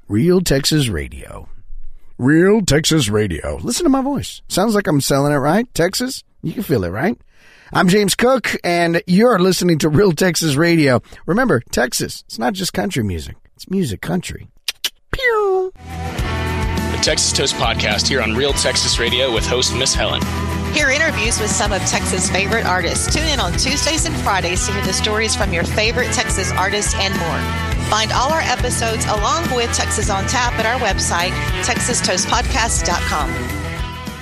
Real Texas Radio. Real Texas Radio. Listen to my voice. Sounds like I'm selling it, right? Texas? You can feel it, right? I'm James Cook, and you're listening to Real Texas Radio. Remember, Texas, it's not just country music. It's music country. Pew! The Texas Toast Podcast here on Real Texas Radio with host Miss Helen. Hear interviews with some of Texas' favorite artists. Tune in on Tuesdays and Fridays to hear the stories from your favorite Texas artists and more. Find all our episodes along with Texas on Tap at our website, texastoastpodcast.com.